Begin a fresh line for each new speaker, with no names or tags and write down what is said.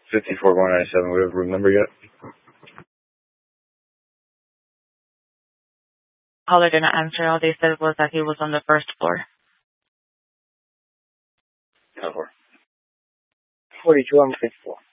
54-197. We have a room number yet?
Caller didn't answer. All they said was that he was on the first floor.
42 on the fifth floor.